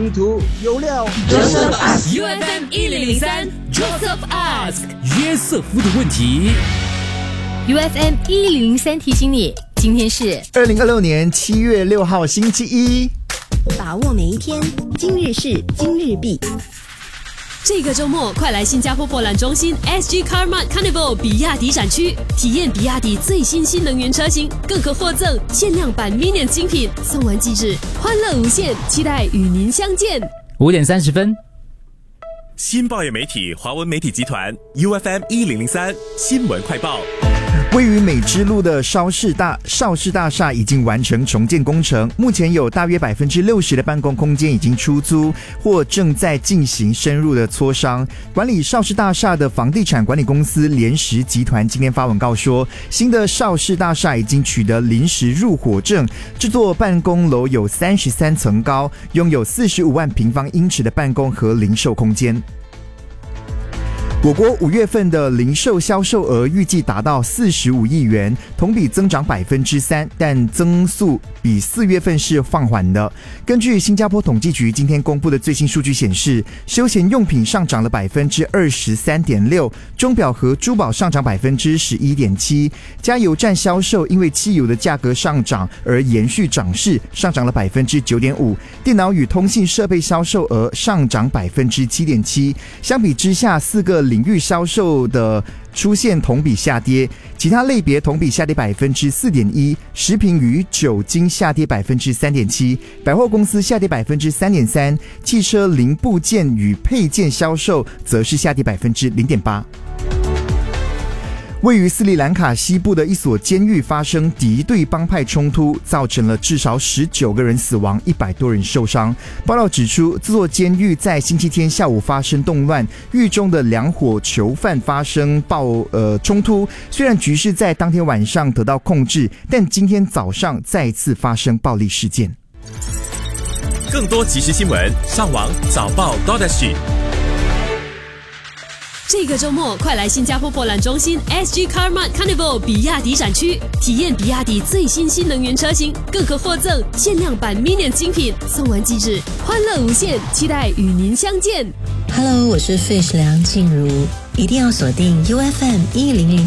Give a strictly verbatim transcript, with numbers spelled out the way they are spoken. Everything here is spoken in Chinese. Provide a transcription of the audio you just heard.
谈吐有料。 Joseph Ask U F M 一零零三 Joseph Ask 约瑟夫的问题。 U F M 一零零三提醒你，今天是二零二六年七月六号星期一， 把握每一天，今日事今日毕。 这个周末，快来新加坡博览中心 S G Carmart Carnival 比亚迪展区，体验比亚迪最新新能源车型，更可获赠限量版 Minion 精品，送完即止，欢乐无限，期待与您相见。 五点三十分， 新报业媒体华文媒体集团 U F M 一零零三新闻快报。 位于美之路的邵氏大邵氏大厦已经完成重建工程，目前有大约百分之六十的办公空间已经出租或正在进行深入的磋商。管理邵氏大厦的房地产管理公司联实集团今天发文告说，新的邵氏大厦已经取得临时入伙证，这座办公楼有三十三层高，拥有四十五万平方英尺的办公和零售空间。我国五月份的零售销售额预计达到四十五亿元，同比增长百分之三，但增速比四月份是放缓的。根据新加坡统计局今天公布的最新数据显示，休闲用品上涨了百分之二十三点六，钟表和珠宝上涨百分之十一点七，加油站销售因为汽油的价格上涨而延续涨势，上涨了百分之九点五。电脑与通信设备销售额上涨百分之七点七。相比之下，四个领域销售的出现同比下跌，其他类别同比下跌百分之四点一，食品与酒精下跌百分之三点七，百货公司下跌百分之三点三，汽车零部件与配件销售则是下跌百分之零点八。位于斯里兰卡西部的一所监狱发生敌对帮派冲突，造成了至少十九个人死亡，一百多人受伤。报道指出，这座监狱在星期天下午发生动乱，狱中的两伙囚犯发生爆呃冲突。虽然局势在当天晚上得到控制，但今天早上再次发生暴力事件。 更多即时新闻，上网早报 .sg。 这个周末，快来新加坡博览中心 S G Carmart Carnival 比亚迪展区，体验比亚迪最新新能源车型，更可获赠限量版 Minion 精品，送完即止，欢乐无限，期待与您相见。 Hello， 我是 Fish 梁静茹，一定要锁定 U F M 一零零